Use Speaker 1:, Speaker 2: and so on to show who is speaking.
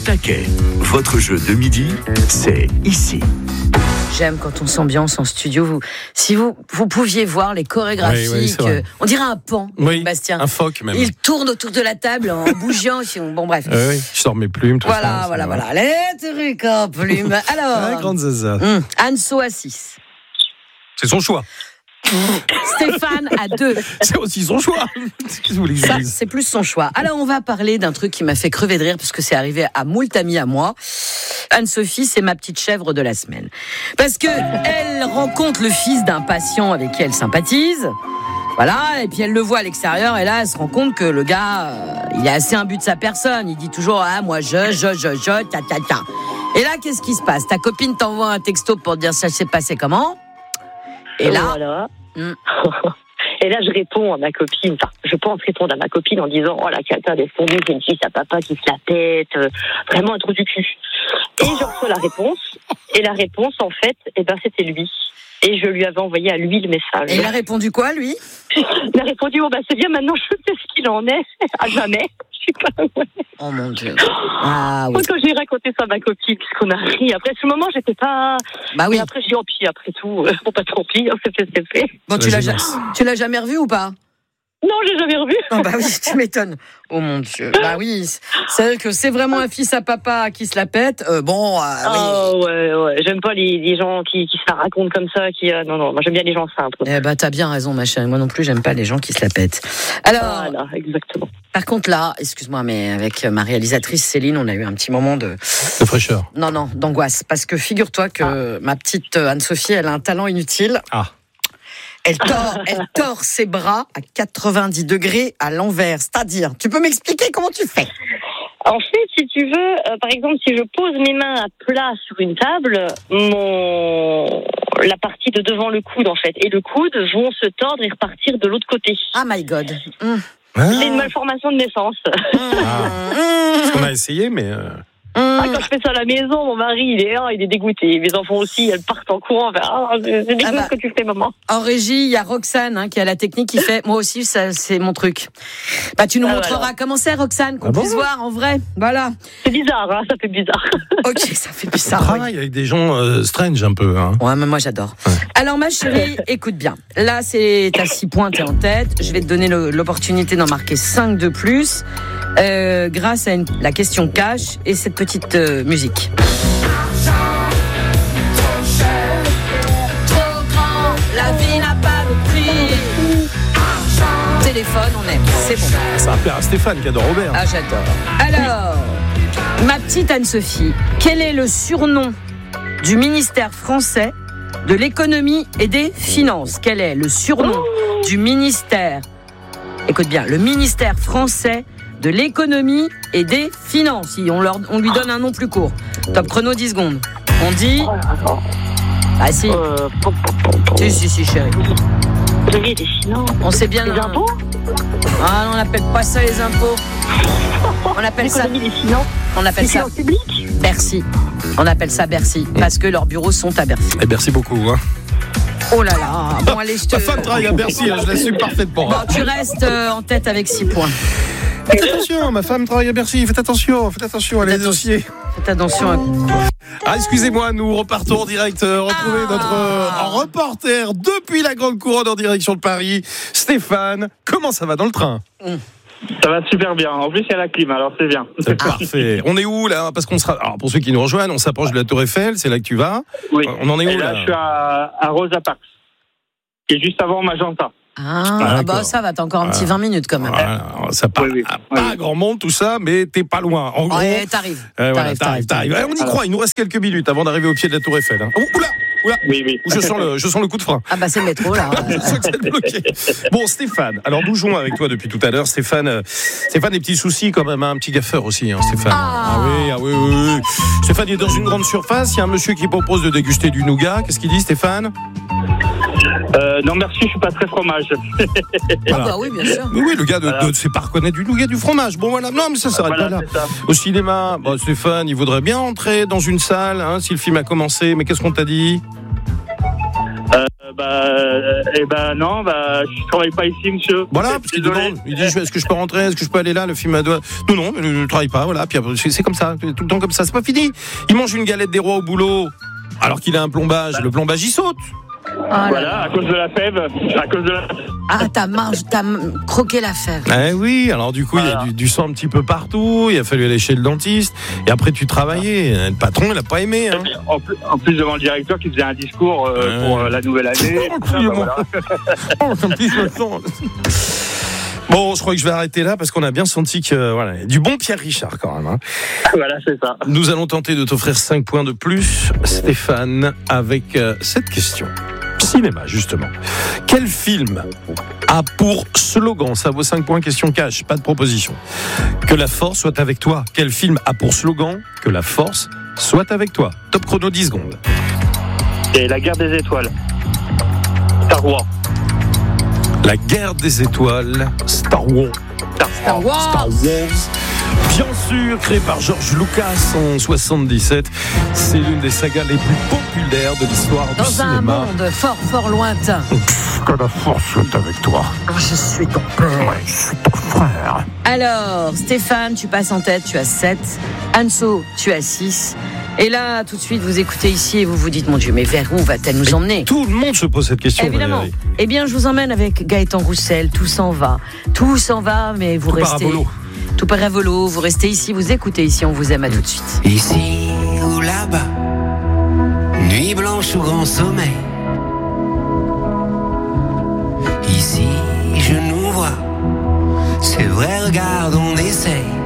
Speaker 1: taquet. Votre jeu de midi, c'est ici.
Speaker 2: J'aime quand on s'ambiance en studio. Si vous pouviez voir les chorégraphies,
Speaker 3: oui,
Speaker 2: on dirait un pan, Bastien.
Speaker 3: Un phoque même.
Speaker 2: Il tourne autour de la table en bougeant. Bon, bref.
Speaker 3: Oui, je sors mes plumes, tout ça.
Speaker 2: Voilà. Les trucs en plumes. Alors,
Speaker 3: grande zaza.
Speaker 2: Anso à 6.
Speaker 3: C'est son choix.
Speaker 2: Stéphane à 2.
Speaker 3: C'est aussi son choix. Qu'est-ce que vous voulez que je
Speaker 2: Ça,
Speaker 3: dise ?
Speaker 2: c'est plus son choix. Alors, on va parler d'un truc qui m'a fait crever de rire, parce que c'est arrivé à moult amis à moi. Anne-Sophie, c'est ma petite chèvre de la semaine. Parce que elle rencontre le fils d'un patient avec qui elle sympathise. Voilà, et puis elle le voit à l'extérieur, et là, elle se rend compte que le gars, il est assez imbu de sa personne. Il dit toujours, moi, ta. Et là, qu'est-ce qui se passe ? Ta copine t'envoie un texto pour te dire ça s'est passé comment ? Et là...
Speaker 4: Voilà. Et là, je réponds à ma copine, je pense répondre à ma copine en disant, oh la cata, laisse tomber, c'est une fille à papa qui se la pète, vraiment un trou du cul. Et je reçois la réponse, et la réponse, en fait, c'était lui. Et je lui avais envoyé à lui le message.
Speaker 2: Et il a répondu quoi, lui ?
Speaker 4: Il a répondu, c'est bien, maintenant je sais ce qu'il en est, à jamais. Je suis pas...
Speaker 2: Oh mon Dieu. Ah oui.
Speaker 4: Quand j'ai raconté ça à ma copine, puisqu'on a ri, après ce moment, j'étais pas...
Speaker 2: Bah oui.
Speaker 4: Et après, j'ai dit, puis après tout, pas tant pis, c'est fait.
Speaker 2: Bon, tu l'as jamais revu ou pas ?
Speaker 4: Non, j'ai jamais revu.
Speaker 2: Oh bah oui, tu m'étonnes. Oh mon Dieu. Bah oui, c'est vrai que c'est vraiment un fils à papa qui se la pète. Oui.
Speaker 4: Ouais. J'aime pas les gens qui se la racontent comme ça. Non, moi j'aime bien les gens simples.
Speaker 2: Eh bah t'as bien raison, ma chérie. Moi non plus, j'aime pas les gens qui se la pètent. Alors.
Speaker 4: Voilà, exactement.
Speaker 2: Par contre là, excuse-moi, mais avec ma réalisatrice Céline, on a eu un petit moment de
Speaker 3: fraîcheur.
Speaker 2: Non, d'angoisse. Parce que figure-toi que ma petite Anne-Sophie, elle a un talent inutile. Elle tord ses bras à 90 degrés à l'envers. C'est-à-dire, tu peux m'expliquer comment tu fais ?
Speaker 4: En fait, si tu veux, par exemple, si je pose mes mains à plat sur une table, la partie de devant le coude, en fait, et le coude vont se tordre et repartir de l'autre côté.
Speaker 2: Ah my God.
Speaker 4: C'est une malformation de naissance.
Speaker 3: Parce qu'on a essayé, mais...
Speaker 4: Quand je fais ça à la maison, mon mari, il est dégoûté. Mes enfants aussi, elles partent en courant. C'est dégueu ce que tu fais, maman.
Speaker 2: En régie, il y a Roxane qui a la technique qui fait. Moi aussi, ça, c'est mon truc. Bah, tu nous montreras voilà. Comment c'est, Roxane, qu'on puisse voir en vrai. Voilà.
Speaker 4: C'est bizarre, ça fait bizarre.
Speaker 2: Ok, ça fait bizarre.
Speaker 3: On travaille avec des gens strange un peu.
Speaker 2: Ouais, mais moi j'adore. Ouais. Alors, ma chérie, écoute bien. Là, t'as 6 points, t'es en tête. Je vais te donner l'opportunité d'en marquer 5 de plus. Grâce à la question cash et cette petite musique. Trop cher, trop grand, la vie n'a pas de prix. Téléphone, on aime, c'est bon.
Speaker 3: Ça va plaire à Stéphane qui adore Robert.
Speaker 2: Ah, j'adore. Alors, ma petite Anne-Sophie, quel est le surnom du ministère français de l'économie et des finances ? Quel est le surnom du ministère ? Écoute bien, le ministère français de l'économie et des finances. On lui donne un nom plus court. Top chrono, 10 secondes. On dit... Ah si. Si, chérie.
Speaker 4: Des finances.
Speaker 2: On sait bien...
Speaker 4: Les impôts ?
Speaker 2: Ah, on n'appelle pas ça les impôts. On appelle ça...
Speaker 4: L'économie des finances.
Speaker 2: On appelle ça...
Speaker 4: publiques ?
Speaker 2: Bercy. On appelle ça Bercy. Parce que leurs bureaux sont à Bercy.
Speaker 3: Et merci beaucoup.
Speaker 2: Oh là là. Bon, allez,
Speaker 3: Ma femme travaille à Bercy, je l'assume parfaitement.
Speaker 2: Bon, tu restes en tête avec 6 points.
Speaker 3: Faites attention, ma femme travaille à Bercy. Faites attention à les dossiers.
Speaker 2: Faites attention.
Speaker 3: Excusez-moi, nous repartons en direct. Retrouver notre reporter depuis la Grande Couronne en direction de Paris. Stéphane, comment ça va dans le train ?
Speaker 5: Ça va super bien. En plus, il y a la clim, alors c'est bien.
Speaker 3: C'est parfait. On est où là ? Parce qu'on sera. Alors pour ceux qui nous rejoignent, on s'approche de la Tour Eiffel. C'est là que tu vas.
Speaker 5: Oui.
Speaker 3: On en est où là ?
Speaker 5: Je suis à Rosa Parks, qui est juste avant Magenta.
Speaker 2: Bah ça va, t'as encore un petit 20 minutes quand même.
Speaker 3: Ça part pas grand monde tout ça, mais t'es pas loin. En gros,
Speaker 2: t'arrives.
Speaker 3: On y croit, il nous reste quelques minutes avant d'arriver au pied de la Tour Eiffel. Oula.
Speaker 5: Oui.
Speaker 3: Je sens le coup de frein.
Speaker 2: Ah bah c'est le métro là.
Speaker 3: Je sens que c'est bloqué. Bon
Speaker 2: Stéphane,
Speaker 3: alors nous jouons avec toi depuis tout à l'heure. Stéphane, des petits soucis quand même, un petit gaffeur aussi, Stéphane. Ah oui. Stéphane est dans une grande surface, il y a un monsieur qui propose de déguster du nougat. Qu'est-ce qu'il dit, Stéphane ?
Speaker 5: Non merci, je suis pas très fromage.
Speaker 2: Voilà. Ah bah oui, bien sûr.
Speaker 3: Oui, le gars ne sait pas reconnaître du nougat, du fromage. Bon voilà, non mais ça s'arrête pas là. Au cinéma, Stéphane, il voudrait bien entrer dans une salle si le film a commencé, mais qu'est-ce qu'on t'a dit ?
Speaker 5: Non, je travaille pas ici, monsieur.
Speaker 3: Voilà, parce qu'il demande, il dit est-ce que je peux rentrer, est-ce que je peux aller là, le film doit. Non, mais je ne travaille pas, voilà, puis c'est comme ça, tout le temps comme ça, c'est pas fini. Il mange une galette des rois au boulot, alors qu'il a un plombage, le plombage il saute.
Speaker 5: Voilà, à cause de la fève,
Speaker 2: t'as croqué la fève.
Speaker 3: Eh oui, alors du coup, il y a du sang un petit peu partout, il a fallu aller chez le dentiste, et après tu travaillais, le patron, il a pas aimé. Hein.
Speaker 5: En plus, devant le directeur qui faisait un discours pour la nouvelle année. Bon, je crois que je vais arrêter là parce qu'on a bien senti que du bon Pierre Richard quand même. Hein. Voilà, c'est ça.
Speaker 3: Nous allons tenter de t'offrir 5 points de plus, Stéphane, avec cette question. Cinéma, justement. Quel film a pour slogan, ça vaut 5 points, question cash, pas de proposition, que la force soit avec toi? Quel film a pour slogan que la force soit avec toi? Top chrono 10 secondes.
Speaker 5: Et La Guerre des Étoiles. Star Wars.
Speaker 3: La Guerre des Étoiles, Star Wars.
Speaker 2: Star Wars.
Speaker 3: Bien sûr, créé par George Lucas en 77. C'est l'une des sagas les plus populaires de l'histoire du cinéma.
Speaker 2: Dans un monde fort lointain.
Speaker 3: Que la force soit avec toi.
Speaker 2: Je suis ton père.
Speaker 3: Ouais, je suis ton frère.
Speaker 2: Alors, Stéphane, tu passes en tête, tu as 7. Anso, tu as 6. Et là, tout de suite, vous écoutez ici et vous vous dites, mon Dieu, mais vers où va-t-elle nous emmener?
Speaker 3: Tout le monde se pose cette question.
Speaker 2: Évidemment.
Speaker 3: Valérie.
Speaker 2: Eh bien, je vous emmène avec Gaëtan Roussel. Tout s'en va, mais vous restez. Tout part à volo. Vous restez ici, vous écoutez ici. On vous aime, à tout de suite.
Speaker 6: Ici ou là-bas, nuit blanche ou grand sommeil. Ici, je nous vois. C'est vrai, regarde, on essaye.